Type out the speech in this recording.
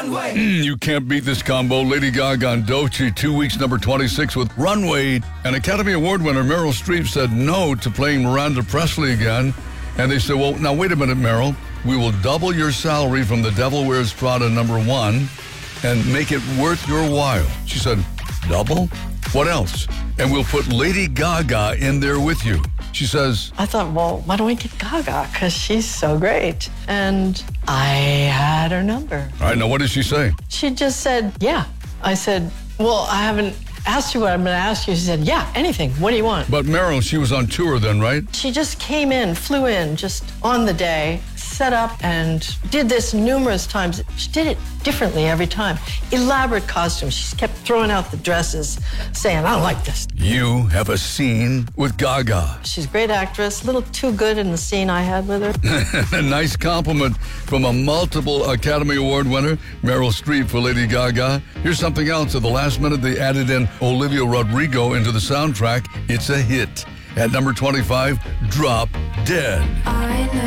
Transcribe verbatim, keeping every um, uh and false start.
Runway. Mm, you can't beat this combo. Lady Gaga and Doechii, two weeks number twenty-six with Runway. An Academy Award winner, Meryl Streep, said no to playing Miranda Presley again. And they said, well, now wait a minute, Meryl. We will double your salary from The Devil Wears Prada number one and make it worth your while. She said, double? What else? And we'll put Lady Gaga in there with you. She says, I thought, well, why don't we get Gaga? Because she's so great. And I had her number. all right, now what did she say? She just said, yeah. I said, well, I haven't asked you what I'm going to ask you. She said, yeah, anything. What do you want? But Meryl, she was on tour then, right? She just came in, flew in just on the day, set up and did this numerous times. She did it differently every time. Elaborate costumes. She kept throwing out the dresses, saying, I don't like this. You have a scene with Gaga. She's a great actress, a little too good in the scene I had with her. A nice compliment from a multiple Academy Award winner, Meryl Streep, for Lady Gaga. Here's something else. At the last minute, they added in Olivia Rodrigo into the soundtrack. It's a hit. At number twenty-five, Drop Dead. I know.